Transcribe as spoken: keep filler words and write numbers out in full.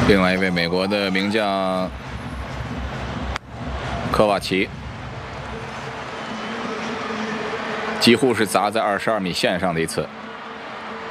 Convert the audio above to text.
另外一位美国的名将科瓦奇，几乎是砸在二十二米线上的一次。